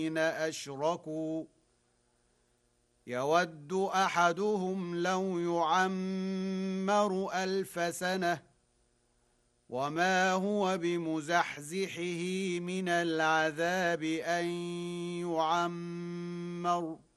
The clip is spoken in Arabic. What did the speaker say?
أشركوا يود أحدهم لو يعمر 1000 سنة وما هو بمزحزحه من العذاب أن يعمر